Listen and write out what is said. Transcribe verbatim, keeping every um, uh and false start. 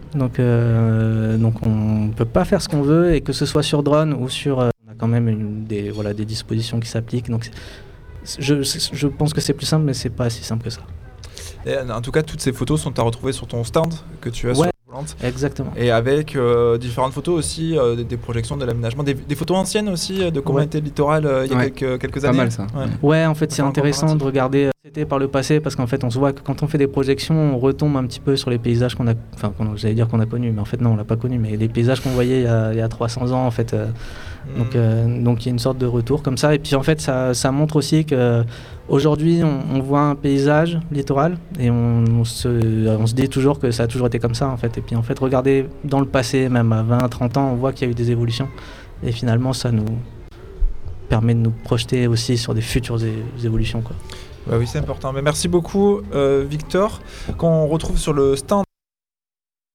Donc, euh, donc on ne peut pas faire ce qu'on veut, et que ce soit sur drone ou sur... Euh, on a quand même une, des, voilà, des dispositions qui s'appliquent. Donc je, je pense que c'est plus simple, mais c'est pas si simple que ça. Et en tout cas, toutes ces photos sont à retrouver sur ton stand que tu as ouais, sur Volante. Exactement. Et avec euh, différentes photos aussi, euh, des, des projections de l'aménagement, des, des photos anciennes aussi euh, de comment ouais. était le littoral euh, il y a ouais. quelques, quelques Pas années. Pas mal ça. Ouais, ouais en fait, c'est intéressant de regarder euh, c'était par le passé, parce qu'en fait, on se voit que quand on fait des projections, on retombe un petit peu sur les paysages qu'on a, enfin, j'allais dire qu'on a connus, mais en fait non, on l'a pas connu, mais les paysages qu'on voyait il y a, il y a trois cents ans, en fait. Euh, mmh. Donc, euh, donc il y a une sorte de retour comme ça, et puis en fait, ça, ça montre aussi que aujourd'hui, on, on voit un paysage littoral, et on, on, se, on se dit toujours que ça a toujours été comme ça, en fait. Et puis en fait, regardez dans le passé, même à vingt, trente ans, on voit qu'il y a eu des évolutions, et finalement, ça nous permet de nous projeter aussi sur des futures é- évolutions, quoi. Bah oui, c'est important. Mais merci beaucoup, euh, Victor, qu'on retrouve sur le stand